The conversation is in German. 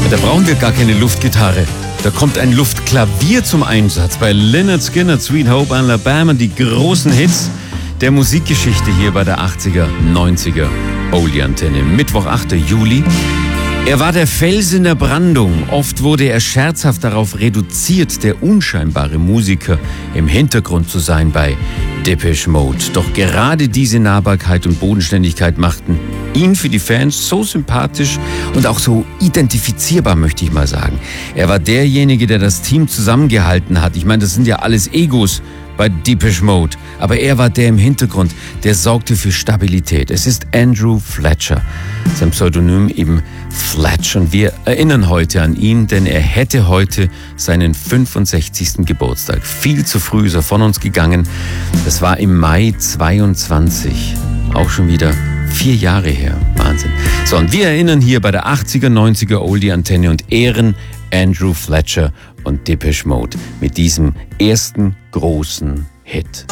Da brauchen wir gar keine Luftgitarre. Da kommt ein Luftklavier zum Einsatz bei Lynyrd Skynyrd, Sweet Hope Alabama, die großen Hits der Musikgeschichte hier bei der 80er, 90er Oldie-Antenne. Mittwoch, 8. Juli. Er war der Fels in der Brandung. Oft wurde er scherzhaft darauf reduziert, der unscheinbare Musiker im Hintergrund zu sein bei Depeche Mode. Doch gerade diese Nahbarkeit und Bodenständigkeit machten ihn für die Fans so sympathisch und auch so identifizierbar, möchte ich mal sagen. Er war derjenige, der das Team zusammengehalten hat. Ich meine, das sind ja alles Egos bei Depeche Mode. Aber er war der im Hintergrund, der sorgte für Stabilität. Es ist Andrew Fletcher. Sein Pseudonym eben Fletch. Und wir erinnern heute an ihn, denn er hätte heute seinen 65. Geburtstag. Viel zu früh ist er von uns gegangen. Das war im Mai 22. Auch schon wieder 4 Jahre her. Wahnsinn. So, und wir erinnern hier bei der 80er, 90er Oldie-Antenne und ehren Andrew Fletcher und Depeche Mode mit diesem ersten großen Hit.